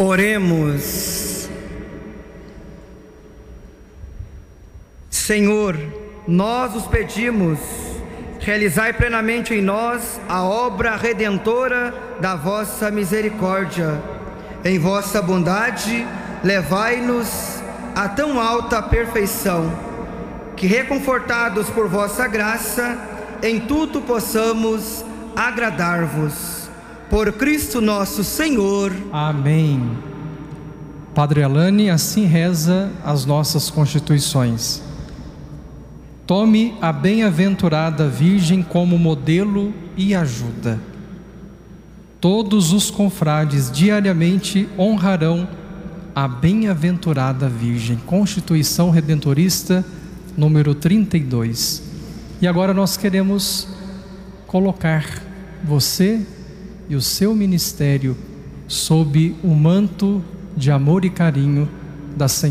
Oremos. Senhor, nós os pedimos, realizai plenamente em nós a obra redentora da vossa misericórdia. Em vossa bondade, levai-nos a tão alta perfeição, que, reconfortados por vossa graça, em tudo possamos agradar-vos. Por Cristo nosso Senhor. Amém. Padre Alane assim reza as nossas constituições. Tome a bem-aventurada Virgem como modelo e ajuda. Todos os confrades diariamente honrarão a bem-aventurada Virgem. Constituição Redentorista, número 32. E agora nós queremos colocar você e o seu ministério sob o manto de amor e carinho da Senhora.